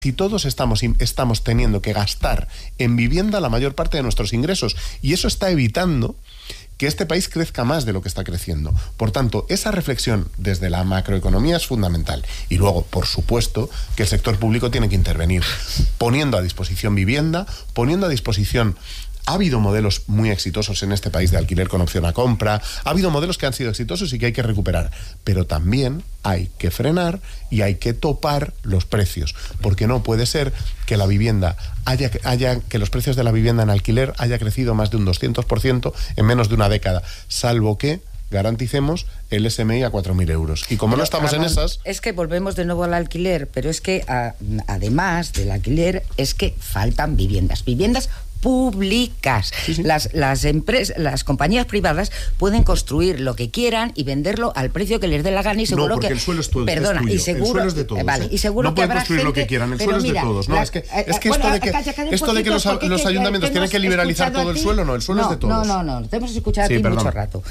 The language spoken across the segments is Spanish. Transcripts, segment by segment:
Si todos estamos teniendo que gastar en vivienda la mayor parte de nuestros ingresos, y eso está evitando que este país crezca más de lo que está creciendo. Por tanto, esa reflexión desde la macroeconomía es fundamental. Y luego, por supuesto, que el sector público tiene que intervenir, poniendo a disposición vivienda, poniendo a disposición... Ha habido modelos muy exitosos en este país de alquiler con opción a compra, ha habido modelos que han sido exitosos y que hay que recuperar, pero también hay que frenar y hay que topar los precios, porque no puede ser que la vivienda que los precios de la vivienda en alquiler haya crecido más de un 200% en menos de una década, salvo que garanticemos el SMI a 4.000 euros. Y como no estamos en esas... Es que volvemos de nuevo al alquiler, pero es que además del alquiler es que faltan viviendas públicas. Sí. Las empresas, las compañías privadas pueden construir lo que quieran y venderlo al precio que les dé la gana y seguro porque que... el suelo es tuyo. Perdona, es y seguro... El suelo es de todos. Vale, y seguro no que habrá construir gente, lo que quieran, el suelo es de todos. No, es que bueno, esto de que los ayuntamientos tienen que liberalizar todo el suelo, no, el suelo es de todos. No, te hemos escuchado a ti mucho rato.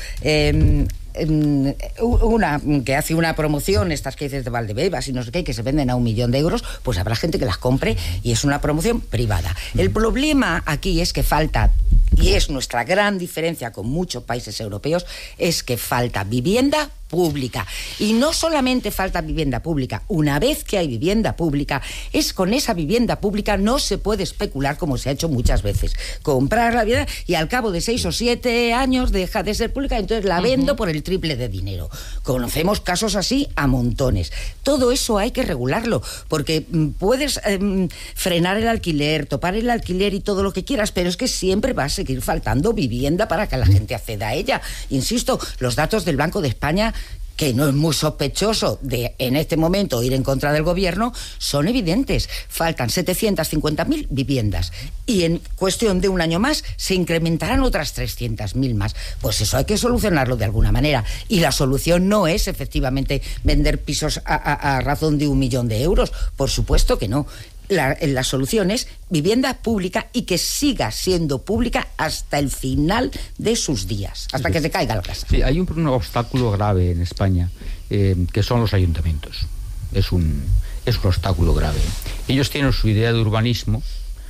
Una que hace una promoción, estas que dices de Valdebebas y no sé qué, que se venden a 1 millón de euros, pues habrá gente que las compre y es una promoción privada. El problema aquí es que falta, y es nuestra gran diferencia con muchos países europeos, es que falta vivienda pública. Y no solamente falta vivienda pública, una vez que hay vivienda pública, es con esa vivienda pública no se puede especular como se ha hecho muchas veces. Comprar la vivienda y al cabo de 6 o 7 años deja de ser pública, entonces la vendo por el triple de dinero. Conocemos casos así a montones. Todo eso hay que regularlo, porque puedes frenar el alquiler, topar el alquiler y todo lo que quieras, pero es que siempre va a seguir faltando vivienda para que la gente acceda a ella. Insisto, los datos del Banco de España, que no es muy sospechoso de en este momento ir en contra del gobierno, son evidentes. Faltan 750.000 viviendas y en cuestión de un año más se incrementarán otras 300.000 más. Pues eso hay que solucionarlo de alguna manera. Y la solución no es efectivamente vender pisos a razón de 1 millón de euros. Por supuesto que no. La solución es vivienda pública y que siga siendo pública hasta el final de sus días, hasta que se caiga la casa. Sí, hay un obstáculo grave en España, que son los ayuntamientos. Es un obstáculo grave. Ellos tienen su idea de urbanismo,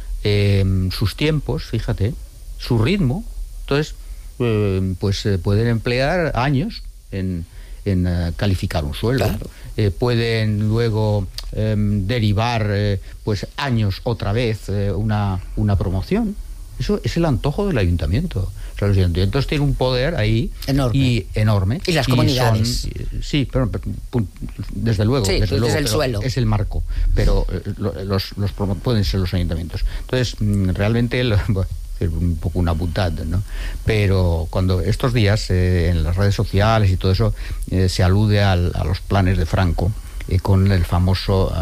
sus tiempos, fíjate, su ritmo. Entonces, pueden emplear años en calificar un suelo. Claro. Pueden luego derivar años otra vez una promoción. Eso es el antojo del ayuntamiento. O sea, los ayuntamientos tienen un poder ahí enorme. Y las comunidades. Sí, pero desde luego. Sí, desde el suelo. Es el marco. Pero pueden ser los ayuntamientos. Entonces, realmente... un poco una butada, ¿no? Pero cuando estos días en las redes sociales y todo eso se alude a los planes de Franco con el famoso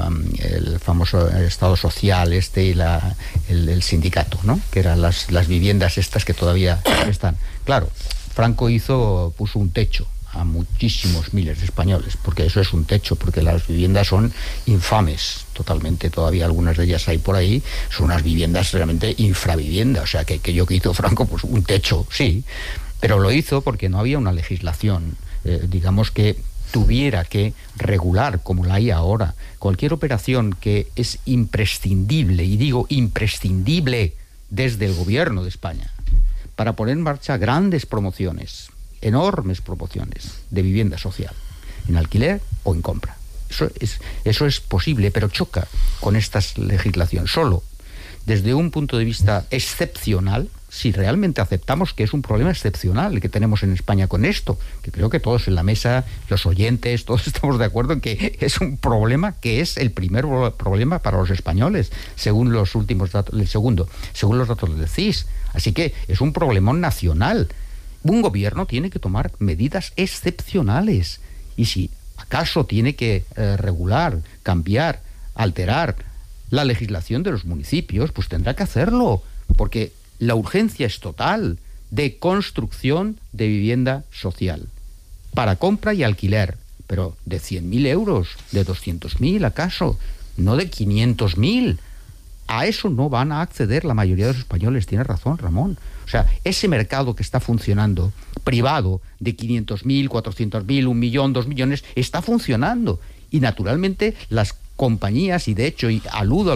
Estado social y el sindicato, ¿no? Que eran las viviendas estas que todavía están. Claro, Franco puso un techo a muchísimos miles de españoles, porque eso es un techo, porque las viviendas son infames totalmente, todavía algunas de ellas hay por ahí, son unas viviendas realmente infraviviendas, o sea, que hizo Franco, pues un techo, sí, pero lo hizo porque no había una legislación, digamos, que tuviera que regular, como la hay ahora, cualquier operación que es imprescindible, y digo imprescindible desde el gobierno de España, para poner en marcha grandes promociones, enormes promociones de vivienda social, en alquiler o en compra. Eso es posible, pero choca con esta legislación. Solo desde un punto de vista excepcional, si realmente aceptamos que es un problema excepcional el que tenemos en España con esto, que creo que todos en la mesa, los oyentes, todos estamos de acuerdo en que es un problema que es el primer problema para los españoles, según los últimos datos, el segundo, según los datos del CIS. Así que es un problemón nacional. Un gobierno tiene que tomar medidas excepcionales y si acaso tiene que regular, cambiar, alterar la legislación de los municipios, pues tendrá que hacerlo, porque la urgencia es total de construcción de vivienda social para compra y alquiler, pero de 100.000 euros, de 200.000 acaso, no de 500.000. A eso no van a acceder la mayoría de los españoles, tiene razón Ramón. O sea, ese mercado que está funcionando, privado, de 500.000, 400.000, 1 millón, 2 millones, está funcionando. Y naturalmente las compañías, y de hecho aludo